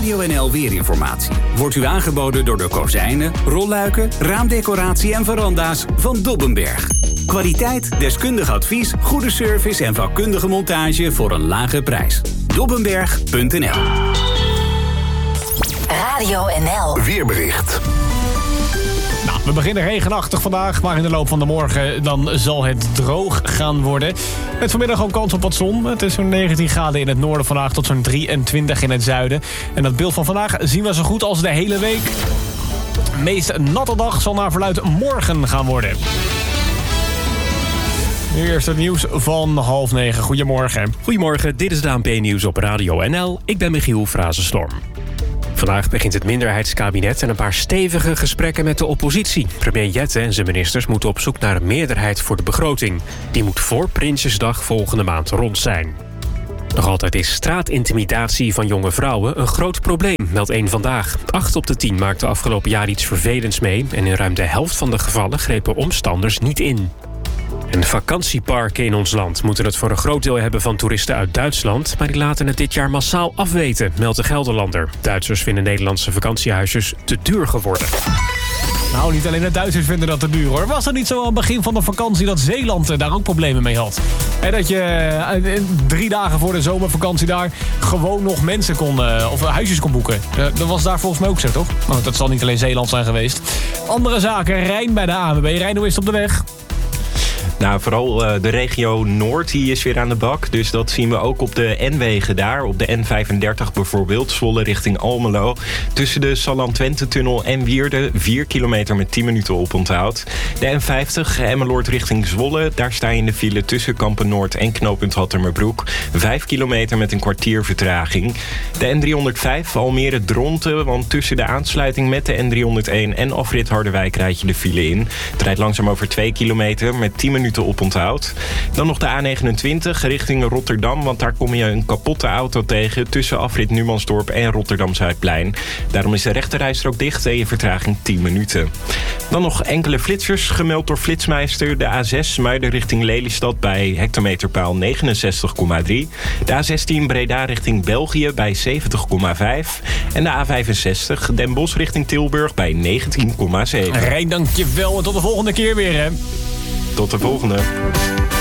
Radio NL Weerinformatie wordt u aangeboden door de kozijnen, rolluiken, raamdecoratie en veranda's van Dobbenberg. Kwaliteit, deskundig advies, goede service en vakkundige montage voor een lage prijs. Dobbenberg.nl. Radio NL. Weerbericht. Nou, we beginnen regenachtig vandaag, maar in de loop van de morgen dan zal het droog gaan worden. Met vanmiddag ook kans op wat zon. Het is zo'n 19 graden in het noorden vandaag tot zo'n 23 in het zuiden. En dat beeld van vandaag zien we zo goed als de hele week. De meest natte dag zal naar verluidt morgen gaan worden. Nu eerst het nieuws van 8:30. Goedemorgen. Goedemorgen, dit is de ANP-nieuws op Radio NL. Ik ben Michiel Frazenstorm. Vandaag begint het minderheidskabinet en een paar stevige gesprekken met de oppositie. Premier Jette en zijn ministers moeten op zoek naar een meerderheid voor de begroting. Die moet voor Prinsjesdag volgende maand rond zijn. Nog altijd is straatintimidatie van jonge vrouwen een groot probleem, meldt Eén Vandaag. 8 op de 10 maakte afgelopen jaar iets vervelends mee en in ruim de helft van de gevallen grepen omstanders niet in. En vakantieparken in ons land moeten het voor een groot deel hebben van toeristen uit Duitsland, maar die laten het dit jaar massaal afweten, meldt de Gelderlander. Duitsers vinden Nederlandse vakantiehuisjes te duur geworden. Nou, niet alleen de Duitsers vinden dat te duur, hoor. Was er niet zo aan het begin van de vakantie dat Zeeland daar ook problemen mee had? En dat je 3 dagen voor de zomervakantie daar gewoon nog mensen of huisjes kon boeken. Dat was daar volgens mij ook zo, toch? Nou, dat zal niet alleen Zeeland zijn geweest. Andere zaken, Rijn bij de ANWB. Rijn, hoe is het op de weg? Nou, vooral de regio Noord die is weer aan de bak. Dus dat zien we ook op de N-wegen daar. Op de N35 bijvoorbeeld, Zwolle richting Almelo. Tussen de Salland-Twente-tunnel en Wierden 4 kilometer met 10 minuten oponthoud. De N50 Emmeloord richting Zwolle. Daar sta je in de file tussen Kampen-Noord en knooppunt Hattemerbroek. 5 kilometer met een kwartier vertraging. De N305 Almere-Dronten. Want tussen de aansluiting met de N301 en afrit Harderwijk rijd je de file in. Het rijdt langzaam over 2 kilometer met 10 minuten oponthoud. Dan nog de A29 richting Rotterdam, want daar kom je een kapotte auto tegen tussen afrit Numansdorp en Rotterdam-Zuidplein. Daarom is de rechterrijstrook dicht en je vertraging 10 minuten. Dan nog enkele flitsers, gemeld door Flitsmeister. De A6 Muiden richting Lelystad bij hectometerpaal 69,3. De A16 Breda richting België bij 70,5. En de A65 Den Bosch richting Tilburg bij 19,7. Rijn, dankjewel en tot de volgende keer weer, hè. Tot de volgende.